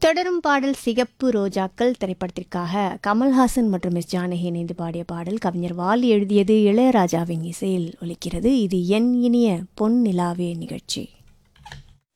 தொடரும் பாடல் சிகப்பு ரோஜாக்கள் திரைப்படத்திற்காக கமல்ஹாசன் மற்றும் எஸ் ஜானகி இணைந்து பாடிய பாடல். கவிஞர் வாலி எழுதியது, இளையராஜாவின் இசையில் ஒலிக்கிறது. இது என் இனிய பொன் நிலாவே நிகழ்ச்சி.